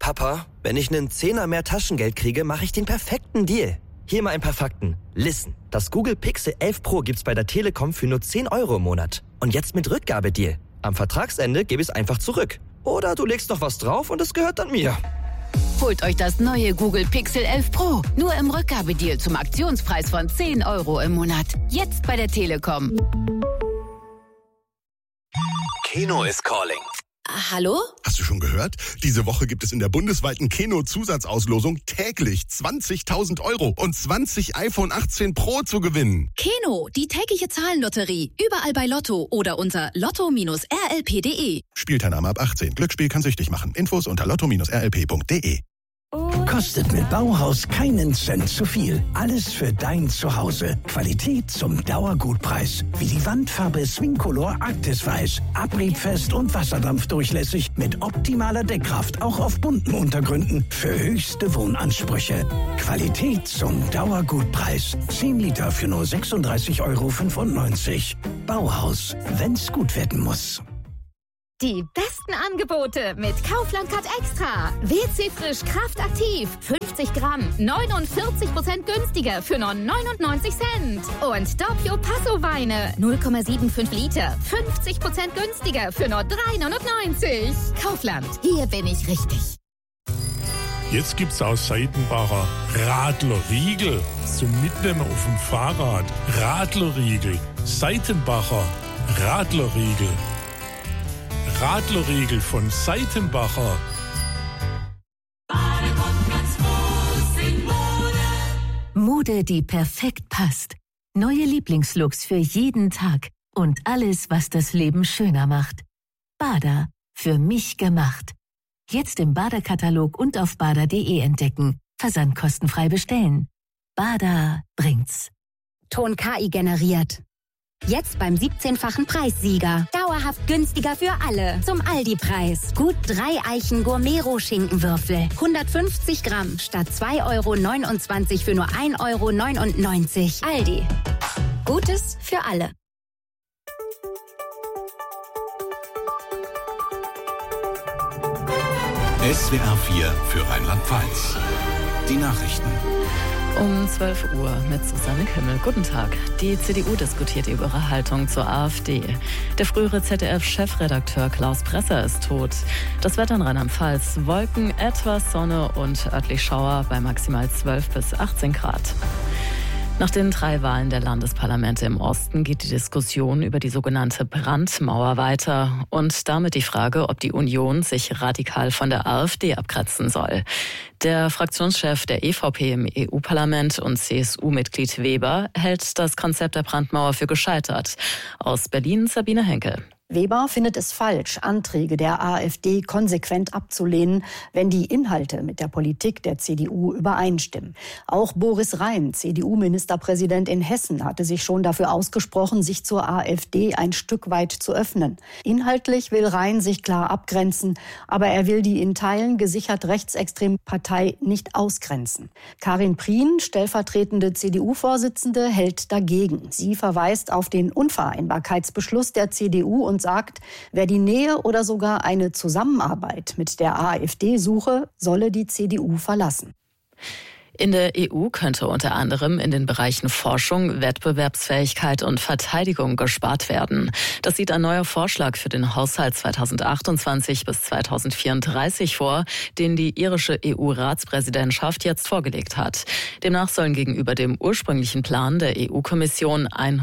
Papa, wenn ich einen Zehner mehr Taschengeld kriege, mache ich den perfekten Deal. Hier mal ein paar Fakten. Listen, das Google Pixel 11 Pro gibt's bei der Telekom für nur 10 € im Monat. Und jetzt mit Rückgabedeal. Am Vertragsende gebe ich es einfach zurück. Oder du legst noch was drauf und es gehört dann mir. Holt euch das neue Google Pixel 11 Pro. Nur im Rückgabedeal zum Aktionspreis von 10 € im Monat. Jetzt bei der Telekom. Keno is calling. Hallo? Hast du schon gehört? Diese Woche gibt es in der bundesweiten Keno-Zusatzauslosung täglich 20.000 € und 20 iPhone 18 Pro zu gewinnen. Keno, die tägliche Zahlenlotterie. Überall bei Lotto oder unter lotto-rlp.de. Spielteilnahme ab 18. Glücksspiel kann süchtig machen. Infos unter lotto-rlp.de. Kostet mit Bauhaus keinen Cent zu viel. Alles für dein Zuhause. Qualität zum Dauergutpreis. Wie die Wandfarbe Swingcolor Arktis Weiß. Abriebfest und wasserdampfdurchlässig mit optimaler Deckkraft. Auch auf bunten Untergründen. Für höchste Wohnansprüche. Qualität zum Dauergutpreis. 10 Liter für nur 36,95 €. Bauhaus. Wenn's gut werden muss. Die besten Angebote mit Kaufland Card Extra. WC Frisch Kraftaktiv. 50 Gramm. 49% günstiger für nur 99 Cent. Und Doppio Passo Weine. 0,75 Liter. 50% günstiger für nur 3,99 €. Kaufland. Hier bin ich richtig. Jetzt gibt's aus Seitenbacher Radlerriegel zum Mitnehmen auf dem Fahrrad. Radlerriegel. Seitenbacher Radlerriegel. Radlerriegel von Seitenbacher. Mode, die perfekt passt. Neue Lieblingslooks für jeden Tag. Und alles, was das Leben schöner macht. Bada. Für mich gemacht. Jetzt im Bada-Katalog und auf bada.de entdecken. Versand kostenfrei bestellen. Bada bringt's. Ton KI generiert. Jetzt beim 17-fachen Preissieger. Dauerhaft günstiger für alle. Zum Aldi-Preis. Gut 3 Eichen Gourmet-Schinkenwürfel. 150 Gramm statt 2,29 € für nur 1,99 €. Aldi. Gutes für alle. SWR 4 für Rheinland-Pfalz. Die Nachrichten. Um 12 Uhr mit Susanne Kimmel. Guten Tag. Die CDU diskutiert über ihre Haltung zur AfD. Der frühere ZDF-Chefredakteur Klaus Presser ist tot. Das Wetter in Rheinland-Pfalz: Wolken, etwas Sonne und örtlich Schauer bei maximal 12 bis 18 Grad. Nach den 3 Wahlen der Landesparlamente im Osten geht die Diskussion über die sogenannte Brandmauer weiter und damit die Frage, ob die Union sich radikal von der AfD abgrenzen soll. Der Fraktionschef der EVP im EU-Parlament und CSU-Mitglied Weber hält das Konzept der Brandmauer für gescheitert. Aus Berlin Sabine Henke. Weber findet es falsch, Anträge der AfD konsequent abzulehnen, wenn die Inhalte mit der Politik der CDU übereinstimmen. Auch Boris Rhein, CDU-Ministerpräsident in Hessen, hatte sich schon dafür ausgesprochen, sich zur AfD ein Stück weit zu öffnen. Inhaltlich will Rhein sich klar abgrenzen, aber er will die in Teilen gesichert rechtsextreme Partei nicht ausgrenzen. Karin Prien, stellvertretende CDU-Vorsitzende, hält dagegen. Sie verweist auf den Unvereinbarkeitsbeschluss der CDU und sagt, wer die Nähe oder sogar eine Zusammenarbeit mit der AfD suche, solle die CDU verlassen. In der EU könnte unter anderem in den Bereichen Forschung, Wettbewerbsfähigkeit und Verteidigung gespart werden. Das sieht ein neuer Vorschlag für den Haushalt 2028 bis 2034 vor, den die irische EU-Ratspräsidentschaft jetzt vorgelegt hat. Demnach sollen gegenüber dem ursprünglichen Plan der EU-Kommission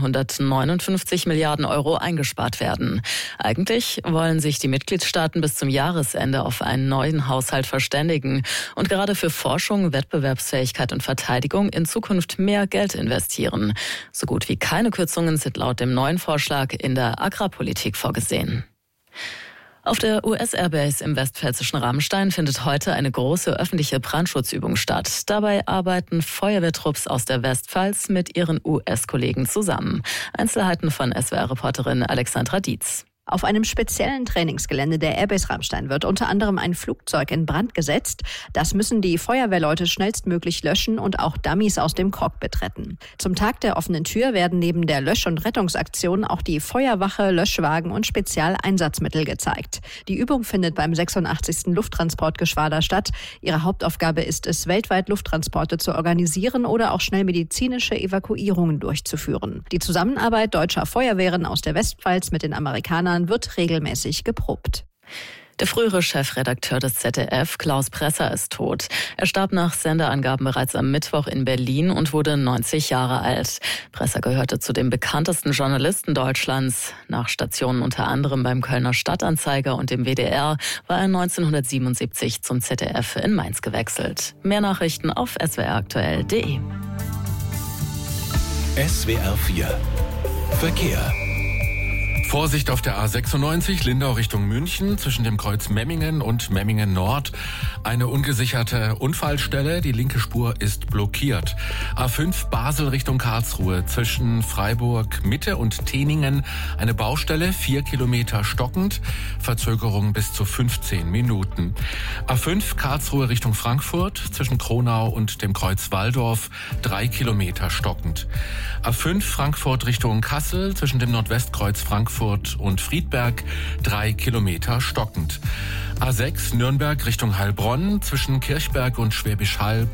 159 Milliarden € eingespart werden. Eigentlich wollen sich die Mitgliedstaaten bis zum Jahresende auf einen neuen Haushalt verständigen und gerade für Forschung, Wettbewerbsfähigkeit und Verteidigung in Zukunft mehr Geld investieren. So gut wie keine Kürzungen sind laut dem neuen Vorschlag in der Agrarpolitik vorgesehen. Auf der US-Airbase im westpfälzischen Rammstein findet heute eine große öffentliche Brandschutzübung statt. Dabei arbeiten Feuerwehrtrupps aus der Westpfalz mit ihren US-Kollegen zusammen. Einzelheiten von SWR-Reporterin Alexandra Dietz. Auf einem speziellen Trainingsgelände der Airbase Ramstein wird unter anderem ein Flugzeug in Brand gesetzt. Das müssen die Feuerwehrleute schnellstmöglich löschen und auch Dummies aus dem Cockpit retten. Zum Tag der offenen Tür werden neben der Lösch- und Rettungsaktion auch die Feuerwache, Löschwagen und Spezialeinsatzmittel gezeigt. Die Übung findet beim 86. Lufttransportgeschwader statt. Ihre Hauptaufgabe ist es, weltweit Lufttransporte zu organisieren oder auch schnell medizinische Evakuierungen durchzuführen. Die Zusammenarbeit deutscher Feuerwehren aus der Westpfalz mit den Amerikanern wird regelmäßig geprobt. Der frühere Chefredakteur des ZDF, Klaus Presser, ist tot. Er starb nach Sendeangaben bereits am Mittwoch in Berlin und wurde 90 Jahre alt. Presser gehörte zu den bekanntesten Journalisten Deutschlands. Nach Stationen unter anderem beim Kölner Stadtanzeiger und dem WDR war er 1977 zum ZDF in Mainz gewechselt. Mehr Nachrichten auf swraktuell.de. SWR 4 Verkehr. Vorsicht auf der A96 Lindau Richtung München zwischen dem Kreuz Memmingen und Memmingen Nord. Eine ungesicherte Unfallstelle, die linke Spur ist blockiert. A5 Basel Richtung Karlsruhe zwischen Freiburg Mitte und Teningen eine Baustelle, 4 Kilometer stockend, Verzögerung bis zu 15 Minuten. A5 Karlsruhe Richtung Frankfurt zwischen Kronau und dem Kreuz Walldorf 3 Kilometer stockend. A5 Frankfurt Richtung Kassel zwischen dem Nordwestkreuz Frankfurt und Friedberg 3 Kilometer stockend. A6 Nürnberg Richtung Heilbronn zwischen Kirchberg und Schwäbisch Hall